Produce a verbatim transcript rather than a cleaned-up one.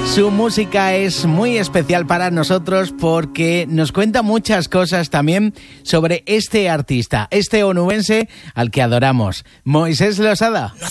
Su música es muy especial para nosotros porque nos cuenta muchas cosas también sobre este artista, este onubense al que adoramos, Moisés Losada.